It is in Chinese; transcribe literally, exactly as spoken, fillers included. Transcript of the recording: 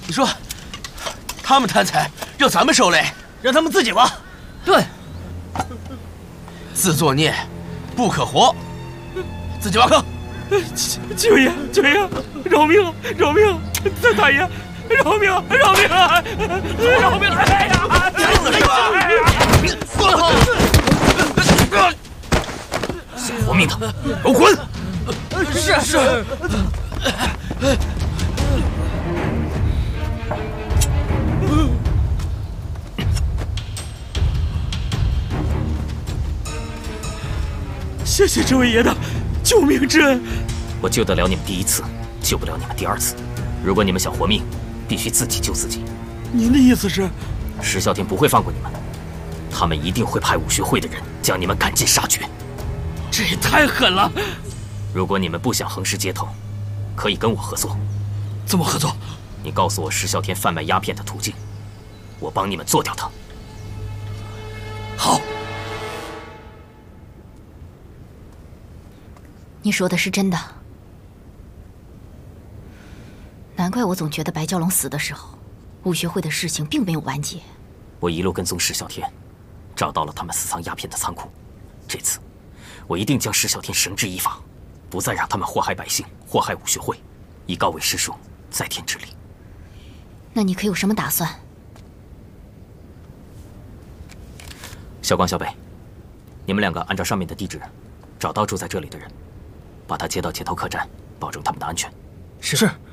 你说，他们贪财，让咱们受累， 让他们自己挖。 对， 自作孽，不可活，自己挖坑。 九爷，九爷，饶命，饶命！三大爷，饶命，饶命啊！饶命！哎呀！ 想活命的，给我滚！ 是是。 谢谢这位爷的救命之恩。 我救得了你们第一次，救不了你们第二次。如果你们想活命，必须自己救自己。 您的意思是？ 石啸天不会放过你们，他们一定会派武学会的人将你们赶尽杀绝。 这也太狠了！ 如果你们不想横尸街头，可以跟我合作。 怎么合作？ 你告诉我石啸天贩卖鸦片的途径，我帮你们做掉他。 好。 你说的是真的？难怪我总觉得白蛟龙死的时候，武学会的事情并没有完结。 我一路跟踪石啸天，找到了他们私藏鸦片的仓库。这次，我一定将石啸天绳之以法，不再让他们祸害百姓，祸害武学会，以告慰师叔在天之灵。 那你可有什么打算？ 小光、小北，你们两个按照上面的地址，找到住在这里的人，把他接到街头客栈，保证他们的安全。 是。是